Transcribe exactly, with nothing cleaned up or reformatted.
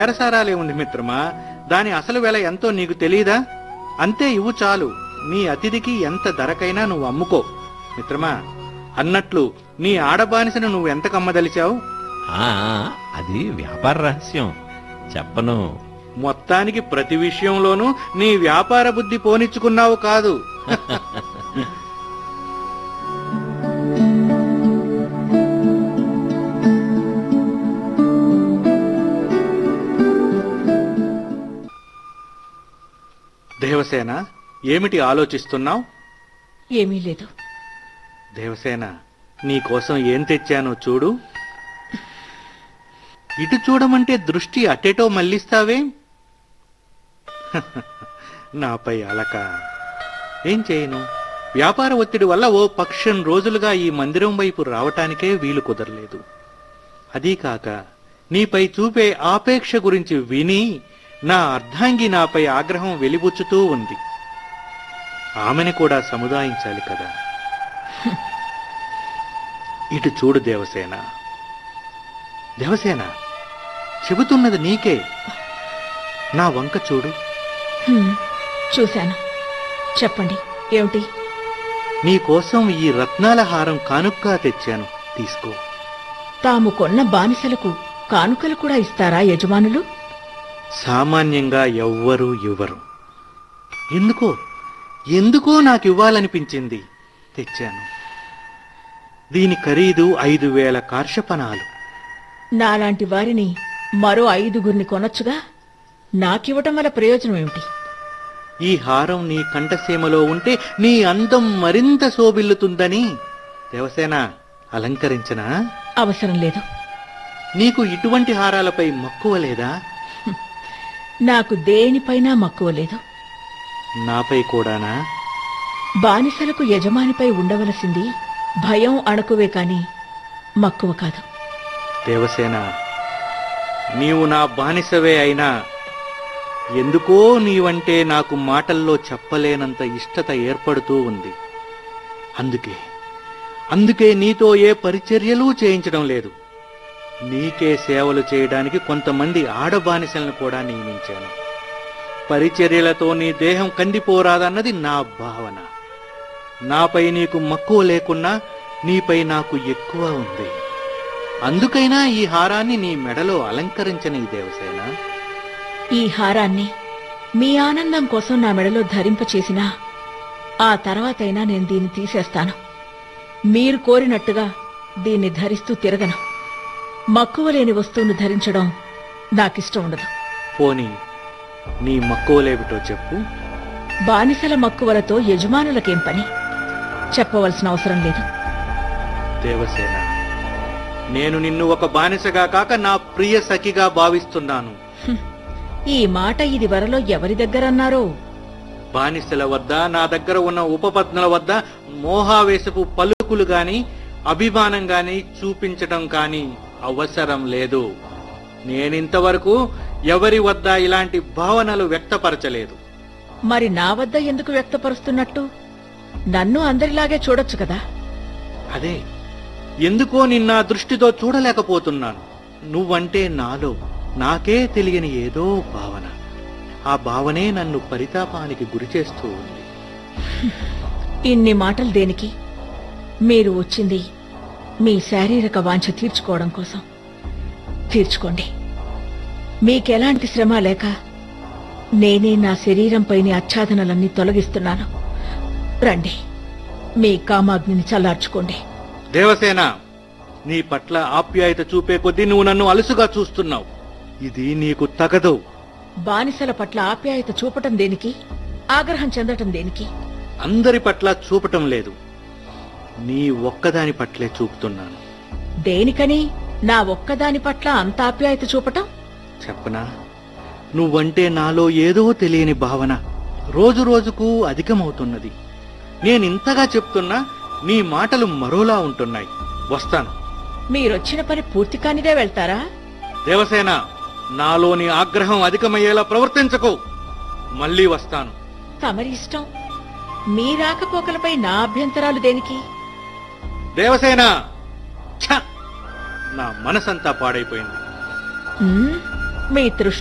ఎరసారాలే ఉంది మిత్రమా, దాని అసలు వెల ఎంతో నీకు తెలీదా? అంతే ఇవ్వు చాలు, నీ అతిథికి ఎంత ధరకైనా నువ్వు అమ్ముకో. మిత్రమా, అన్నట్లు నీ ఆడబానిసను నువ్వు ఎంత కమ్మదలిచావు? అది వ్యాపార రహస్యం, చెప్పను. మొత్తానికి ప్రతి విషయంలోనూ నీ వ్యాపార బుద్ధి పోనిచ్చుకున్నావు కాదు. దేవసేన, ఏమిటి ఆలోచిస్తున్నావు? ఏమీ లేదు. దేవసేన, నీకోసం ఏం తెచ్చానో చూడు. ఇటు చూడమంటే దృష్టి అటేటో మళ్ళిస్తావే? నాపై అలక. ఏం చేయను, వ్యాపార ఒత్తిడి వల్ల ఓ పక్షం రోజులుగా ఈ మందిరం వైపు రావటానికే వీలు కుదరలేదు. అదీకాక నీపై చూపే ఆపేక్ష గురించి విని నా అర్ధాంగి నాపై ఆగ్రహం వెలిబుచ్చుతూ ఉంది. ఆమెను కూడా సముదాయించాలి కదా. ఇటు చూడు దేవసేన. దేవసేన, చెబుతున్నది నీకే. నా వంక చూడు. చూశాను, చెప్పండి, ఏమిటి? నీకోసం ఈ రత్నాల హారం కానుక్కా తెచ్చాను, తీసుకో. తాము కొన్న బానిసలకు కానుకలు కూడా ఇస్తారా యజమానులు? సామాన్యంగా ఎవ్వరూ ఇవ్వరు. ఎందుకో ఎందుకో నాకివ్వాలనిపించింది, తెచ్చాను. దీని ఖరీదు ఐదు వేల కార్షపణాలు. నాలాంటి వారిని మరో ఐదుగురిని కొనొచ్చుగా, నాకివ్వటం వల్ల ప్రయోజనం ఏమిటి? ఈ హారం నీ కంఠసీమలో ఉంటే నీ అందం మరింత శోభిల్లుతుందని దేవసేన అలంకరించనా? అవసరం లేదు. నీకు ఇటువంటి హారాలపై మక్కువ లేదా? నాకు దేనిపైనా మక్కువ లేదు. నాపై కూడానా? బానిసలకు యజమానిపై ఉండవలసింది భయం, అణకువే కాని మక్కువ కాదు. దేవసేన, నీవు నా బానిసవే అయినా ఎందుకో నీవంటే నాకు మాటల్లో చెప్పలేనంత ఇష్టత ఏర్పడుతూ ఉంది. అందుకే అందుకే నీతో ఏ పరిచర్యలు చేయించడం లేదు. నీకే సేవలు చేయడానికి కొంతమంది ఆడబానిసలను కూడా నియమించాను. పరిచర్యలతో నీ దేహం కందిపోరాదన్నది నా భావన. నాపై నీకు మక్కువ లేకున్నా నీపై నాకు ఎక్కువ ఉంది. అందుకైనా ఈ హారాన్ని నీ మెడలో అలంకరించని దేవసేన. ఈ హారాన్ని మీ ఆనందం కోసం నా మెడలో ధరింపచేసినా ఆ తర్వాతైనా నేను దీన్ని తీసేస్తాను. మీరు కోరినట్టుగా దీన్ని ధరిస్తూ తిరగను. మక్కువ లేని వస్తువును ధరించడం నాకిష్టం ఉండదు. పోనీ నీ మక్కువలేమిటో చెప్పు. బానిసల మక్కువలతో యజమానులకేం పని? చెప్పవలసిన అవసరం లేదు. దేవసేన, నేను నిన్ను ఒక బానిసగా కాక నా ప్రియ సఖిగా భావిస్తున్నాను. ఈ మాట ఇది వరలో ఎవరి దగ్గరన్నారో? బానిసల వద్ద, నా దగ్గర ఉన్న ఉపపత్నుల వద్ద మోహావేశపు పలుకులు గాని అభిమానం గాని చూపించటం కాని అవసరం లేదు. నేనింతవరకు ఎవరి వద్ద ఇలాంటి భావనలు వ్యక్తపరచలేదు. మరి నా వద్ద ఎందుకు వ్యక్తపరుస్తున్నట్టు? నన్ను అందరిలాగే చూడొచ్చు కదా. అదే, ఎందుకో నిన్న దృష్టితో చూడలేకపోతున్నాను. నువ్వంటే నాలో నాకే తెలియని ఏదో భావన. ఆ భావనే నన్ను పరితాపానికి గురిచేస్తూ ఉంది. ఇన్ని మాటలు దేనికి? మీరు వచ్చింది మీ శారీరక వాంఛ తీర్చుకోవడం కోసం. తీర్చుకోండి. మీకెలాంటి శ్రమ లేక నేనే నా శరీరంపైని ఆచ్ఛాదనలన్నీ తొలగిస్తున్నాను. రండి, మీ కామాగ్నిని చల్లార్చుకోండి. దేవసేన, నీ పట్ల ఆప్యాయత చూపే కొద్దీ నువ్వు నన్ను అలుసుగా చూస్తున్నావు. ఇది నీకు తగదు. బానిసల పట్ల ఆప్యాయత చూపటం దేనికి? ఆగ్రహం చెందటం దేనికి? అందరి పట్ల చూపటం లేదు, నీ ఒక్కదాని పట్లే చూపుతున్నాను. దేనికని నా ఒక్కదాని పట్ల అంత ఆప్యాయత చూపటం? చెప్పనా? నువ్వంటే నాలో ఏదో తెలియని భావన రోజు రోజుకు అధికమవుతున్నది. నేనింతగా చెప్తున్నా నీ మాటలు మరోలా ఉంటున్నాయి. వస్తాను. మీరొచ్చిన పని పూర్తి కానిదే వెళ్తారా? దేవసేన, నాలోని ఆగ్రహం అధికమయ్యేలా ప్రవర్తించకు. మళ్ళీ వస్తాను. తమరి ఇష్టం. మీ రాకపోకలపై నా అభ్యంతరాలు దేనికి? దేవసేన, ఛ! నా మనసంతా పాడైపోయింది. ఉమ్, మీ తృష్ణ